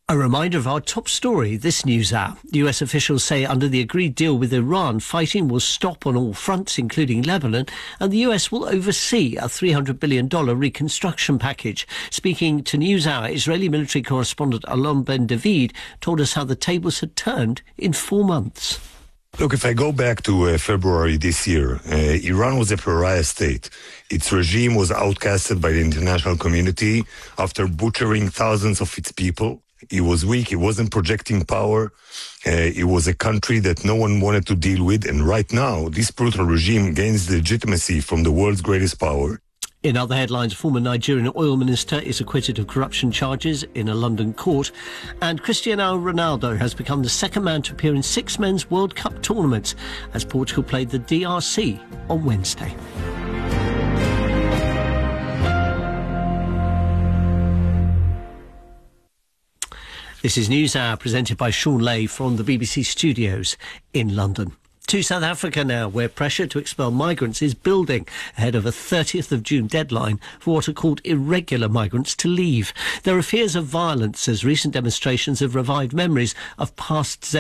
A reminder of our top story this news hour. US officials say under the agreed deal with Iran, fighting will stop on all fronts, including Lebanon, and the US will oversee a $300 billion reconstruction package. Speaking to NewsHour, Israeli military correspondent Alon Ben David told us how the tables had turned in 4 months. Look, if I go back to February this year, Iran was a pariah state. Its regime was outcasted by the international community after butchering thousands of its people. It was weak. It wasn't projecting power. It was a country that no one wanted to deal with. And right now, this brutal regime gains legitimacy from the world's greatest power. In other headlines, former Nigerian oil minister is acquitted of corruption charges in a London court. And Cristiano Ronaldo has become the second man to appear in 6 men's World Cup tournaments as Portugal played the DRC on Wednesday. This is NewsHour, presented by Sean Lay from the BBC studios in London. To South Africa now, where pressure to expel migrants is building ahead of a 30th of June deadline for what are called irregular migrants to leave. There are fears of violence as recent demonstrations have revived memories of past